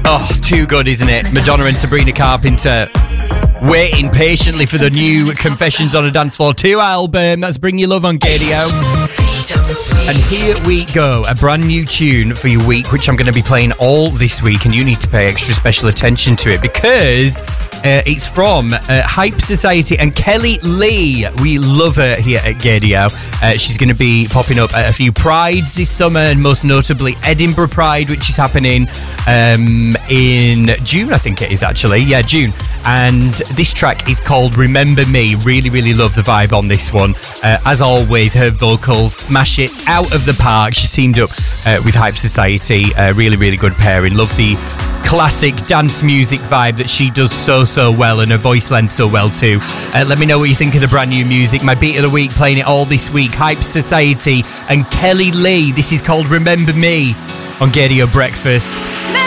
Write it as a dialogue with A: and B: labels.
A: Oh, too good, isn't it? Madonna and Sabrina Carpenter waiting patiently for the new Confessions on a Dance Floor 2 album. That's Bring Your Love on Gadio. And here we go, a brand new tune for your week, which I'm going to be playing all this week, and you need to pay extra special attention to it because it's from Hype Society and Kelly Lee. We love her here at Gadio. She's going to be popping up at a few Prides this summer, and most notably Edinburgh Pride, which is happening in June, I think it is actually. Yeah, June. And this track is called Remember Me. Really, really love the vibe on this one. As always, her vocals smash it out of the park. She teamed up with Hype Society. Really, really good pairing. Love the classic dance music vibe that she does so well, and her voice lends so well too. Let me know what you think of the brand new music. My beat of the week, playing it all this week. Hype Society and Kelly Lee. This is called Remember Me on Gadio Breakfast.